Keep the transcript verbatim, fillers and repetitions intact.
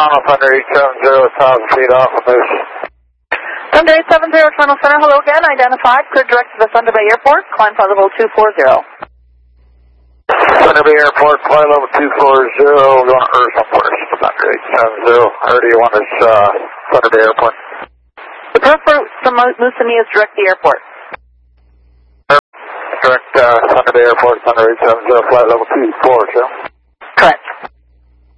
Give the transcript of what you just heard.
Toronto Thunder eight seven zero, one thousand feet off of this. Thunder eight seven zero, Toronto Center, hello again, identified, clear direct to the Thunder Bay Airport, climb flight level two four zero. Thunder Bay Airport, flight level two four zero, going to Earth first, Thunder eight seven zero, or do you want us, uh, Thunder Bay Airport? The preferred from Moose to me is direct the airport. Direct, uh, Thunder Bay Airport, Thunder eight seven zero, flight level two four zero. Correct.